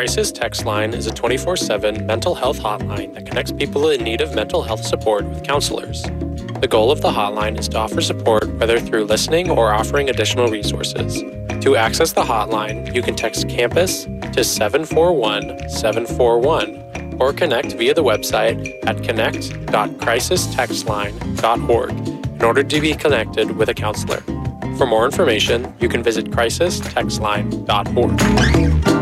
Crisis Text Line is a 24/7 mental health hotline that connects people in need of mental health support with counselors. The goal of the hotline is to offer support whether through listening or offering additional resources. To access the hotline, you can text campus to 741-741 or connect via the website at connect.crisistextline.org in order to be connected with a counselor. For more information, you can visit crisistextline.org.